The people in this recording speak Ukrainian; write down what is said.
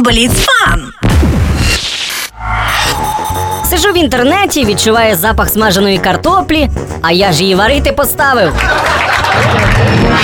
Blitz Fun. Сижу в інтернеті, відчуваю запах смаженої картоплі, а я ж її варити поставив.